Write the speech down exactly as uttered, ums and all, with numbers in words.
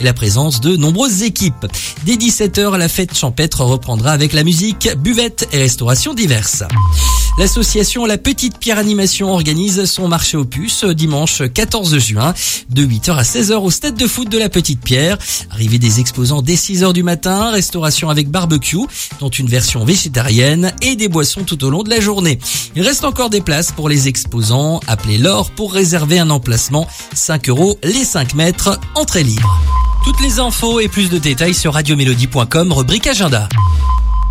et la présence de nombreuses équipes. Dès dix-sept heures, la fête champêtre reprendra avec la musique, buvette et restauration diverses. L'association La Petite Pierre Animation organise son marché aux puces dimanche quatorze juin de huit heures à seize heures au stade de foot de La Petite Pierre. Arrivée des exposants dès six heures du matin, restauration avec barbecue, dont une version végétarienne et des boissons tout au long de la journée. Il reste encore des places pour les exposants. Appelez Laure pour réserver un emplacement. cinq euros les cinq mètres, entrée libre. Toutes les infos et plus de détails sur radio mélodie point com, rubrique agenda.